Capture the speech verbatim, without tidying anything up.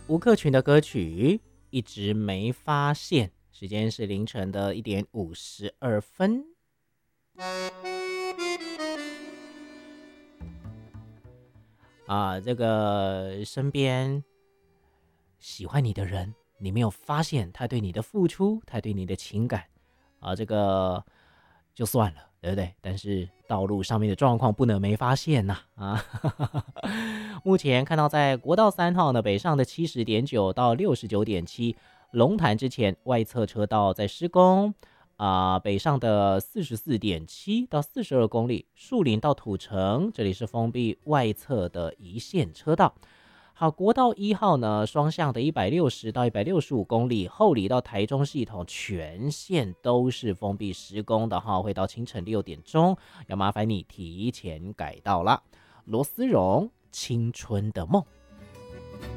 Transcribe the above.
吴克群的歌曲一直没发现，时间是凌晨的一点五十二分。啊，这个身边喜欢你的人，你没有发现他对你的付出，他对你的情感，啊，这个就算了，对不对？但是道路上面的状况不能没发现呐、啊！目前看到在国道三号呢，北上的七十点九到六十九点七，龙潭之前外侧车道在施工。啊、呃，北上的四十四点七到四十二公里，树林到土城，这里是封闭外侧的一线车道。好，国道一号呢，双向的一百六十到一百六十五公里，后里到台中系统全线都是封闭施工的哈，会到清晨六点钟，要麻烦你提前改道啦。罗斯荣，青春的梦。